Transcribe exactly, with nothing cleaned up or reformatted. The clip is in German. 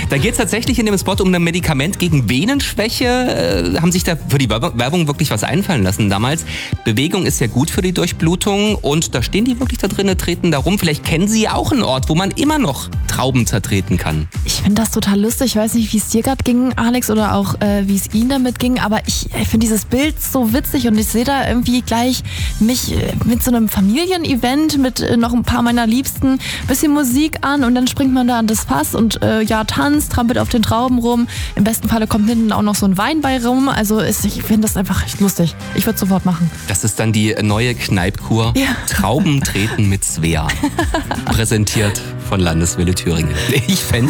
Da geht es tatsächlich in dem Spot um ein Medikament gegen Venenschwäche. Äh, haben sich da für die Werbung wirklich was einfallen lassen damals. Bewegung ist ja gut für die Durchblutung und da stehen die wirklich da drinnen, treten da rum. Vielleicht kennen Sie ja auch einen Ort, wo man immer noch Trauben zertreten kann. Ich finde das total lustig. Ich weiß nicht, wie es dir gerade ging, Alex, oder auch äh, wie es Ihnen damit ging, aber ich, ich finde dieses Bild so witzig und ich sehe da irgendwie gleich mich äh, mit so einem Familienevent mit äh, noch ein paar meiner Liebsten, bisschen Musik an und dann springt man da an das Fass und äh, ja, tanzt, trampelt auf den Trauben rum. Im besten Falle kommt hinten auch noch so ein Wein bei rum. Also ist, ich finde das einfach echt lustig. Ich würde es sofort machen. Das ist dann die neue Kneipkur. Ja. Trauben treten mit Svea. Präsentiert von Landeswille Thüringen. Ich fände